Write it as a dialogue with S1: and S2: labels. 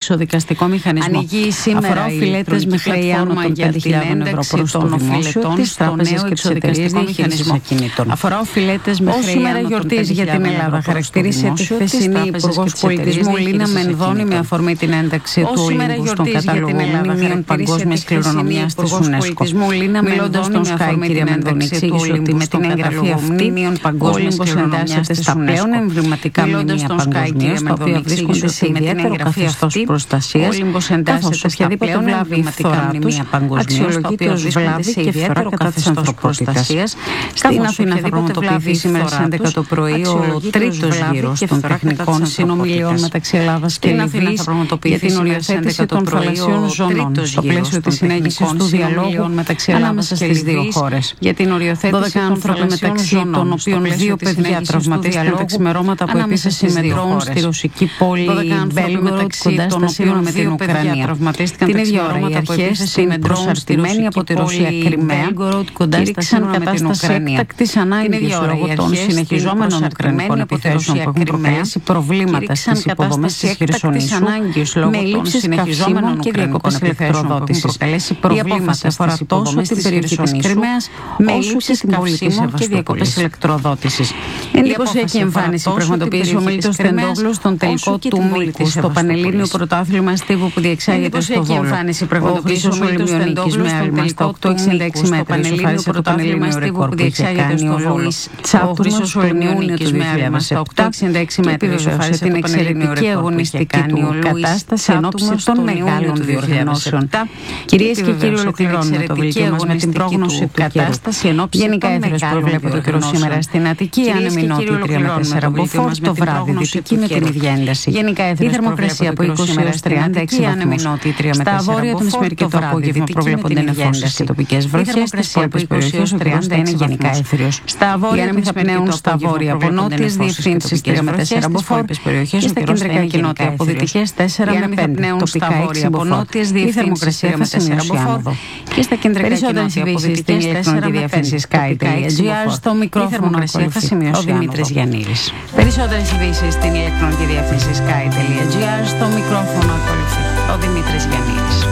S1: εξοδικαστικό μηχανισμό.
S2: Ανοίγει σήμερα
S1: αφορά οφειλέτες με χρέη άνω των 5.000 ευρώ προς το δημόσιο, τις τράπεζες και τις εταιρείες διαχείρισης ακινήτων.
S2: Αφορά οφειλέτες με χρέη
S1: σήμερα γιορτίζει για την Ελλάδα, χαρακτήρισε τη χθεσινή Υπουργός Πολιτισμού Λίνα Μενδώνη με αφορμή την ένταξη του Ολύμπου στον κατάλογο μνημείων παγκόσμιας κληρονομιάς της UNESCO. Μιλώντας στον Sky, κυρία Μενδώνη εξήγησε ότι με την εγγραφή αυτή ο Όλυμπος εντάσσεται στα πλέον εμβληματικά μνημεία παγκοσμίως, τα οποία βρίσκονται σε ιδιαίτερο καθεστώς προστασίας, καθώς οποιαδήποτε βλάβη ή φθορά τους αξιολογείται ως βλάβη και φθορά κατά της ανθρωπότητας. Στην Αθήνα θα πραγματοποιηθεί σήμερα στις 11 το πρωί ο τρίτος γύρος των τεχνικών συνομιλιών μεταξύ Ελλάδας και Λιβύης για την οριοθέτηση των θαλασσιών ζωνών στο πλαίσιο της συνέχισης του διαλόγου ανάμεσα στις δύο χώρες. 12 άνθρωποι μεταξύ των οποίων 2 παιδιά τραυματίστηκαν τα ξημερώματα από επίθεση με ντρόουν στη ρωσική πόλη Μπέλγκοροντ κοντά στα σύνορα με την Ουκρανία. Την ίδια ώρα οι αρχές στην προσαρτημένη από τη Ρωσία Κριμαία κήρυξαν κατάσταση έκτακτης ανάγκης λόγω των συνεχιζόμενων ουκρανικών επιθέσεων που έχουν προκαλέσει προβλήματα στις υποδομές της Χερσονήσου με ελλείψεις καυσίμων και διακοπές ηλεκτροδότησης. Η απόφαση αφορά τόσο την περιοχή της Κριμαίας όσο και την πόλη της Σεβαστούπολης. Εντυπωσιακή εμφάνιση πραγματοποιήσει ο Μίλτος Τεντόγλου στον τελικό του μήκου στο Πανελλήνιο Πρωτάθλημα Στίβου που διεξάγεται στο Βόλο. Ο Χρήστος Ολυμπιονίκης με άλμα στα 8,66 μέτρα ισοφάρισε το Πανελλήνιο ρεκόρ που είχε κάνει ο Βόλος. Ο Χρήστος Ολυμπιονίκης με άλμα στα 8,66 μέτρα ισοφάρισε την εξαιρετική αγωνιστική του κατάσταση ενόψει των μεγάλων διοργανώσεων. Κυρίες και κύριοι, ολοκληρώνουμε το βίντεο μας με την πρόγνωση του καιρού. Γενικά έθρος προβλέπεται ο καιρός σήμερα στην Αττική, ανεμινότη 3 με 4 μποφόρ, το βράδυ δυτική με την ίδια ένταση. Η θερμοκρασία από 20 έως 36 βαθμούς. Στα βόρεια το μεσημέρι και το απόγευμα προβλέπονται νεφώσεις και τοπικές βροχές. Στις υπόλοιπες περιοχές ο καιρός θα είναι γενικά έθριος. Οι άνεμοι θα πνέουν στα βόρεια από νότιες διευθύνσεις 3 με 4 μποφόρ και στα κεντρικά και νότια από δυτικές 4 με 5. Τοπικά 6 μποφόρ. Η θερμοκρασία θα σημειώσει άνοδο. Περισσότερες ειδήσεις στην ηλεκτρονική διεύθυνση sky.gr. Στο μικρόφωνο ακολουθεί ο Δημήτρης Γιαννίδης. Περισσότερες ειδήσεις στην ηλεκτρονική διεύθυνση sky.gr. Στο μικρόφωνο ακολουθεί ο Δημήτρης Γιαννίδης.